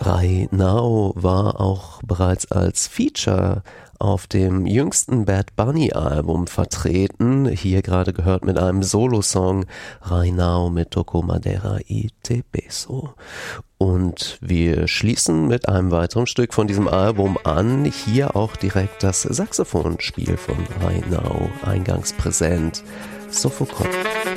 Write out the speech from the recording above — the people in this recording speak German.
Right Now war auch bereits als Feature auf dem jüngsten Bad Bunny Album vertreten. Hier gerade gehört mit einem Solo-Song Right Now mit Toco Madera y Te Beso. Und wir schließen mit einem weiteren Stück von diesem Album an. Hier auch direkt das Saxophonspiel von Right Now eingangs präsent. Sofocon.